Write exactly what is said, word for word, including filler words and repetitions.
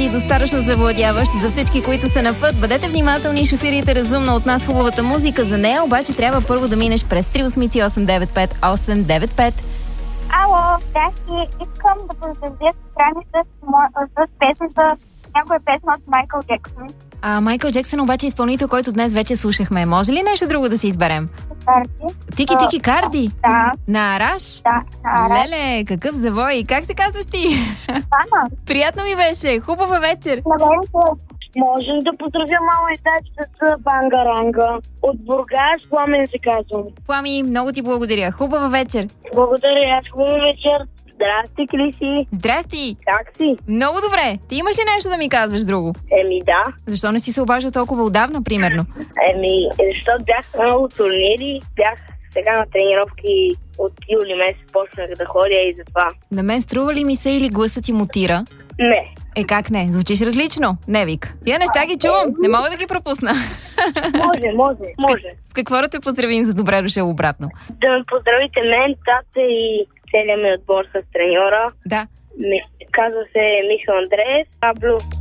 и достатъчно завладяващ за всички, които са на път. Бъдете внимателни, шофирайте разумно, от нас хубавата музика. За нея обаче трябва първо да минеш през три осмици осем девет пет осем девет пет. Ало, здрасти, искам да поздравя страни с, с песента, някоя песна от Майкъл Джексън. А Майкъл Джексън обаче е изпълнител, който днес вече слушахме. Може ли нещо друго да си изберем? Карди. Тики-тики Карди? Да. На Араш? Да, на Араш. Леле, какъв завой! Как се казваш ти? Ана. Приятно ми беше! Хубава вечер! Можем да поздравя мама и тачка с Бангаранга. От Бургас, Пламен се казвам. Плами, много ти благодаря. Хубава вечер! Благодаря, аз хубава вечер. Здрасти, Криси. Здрасти! Как си? Много добре! Ти имаш ли нещо да ми казваш друго? Еми да. Защо не си се обаждал толкова отдавна, примерно? Еми, защото бях на много турнири, бях сега на тренировки от юли месец, почнах да ходя и затова. На мен струва ли ми се или гласът ти мутира? Не. Е, как не? Звучиш различно. Не, Вик. Тия неща ги чувам. Не мога да ги пропусна. Може, може, може. С какво да те поздравим за добре дошъл обратно? Да ме поздравите мен, тата и целият ми отбор с треньора. Да. Казва се Михаил Андреев, а Блю.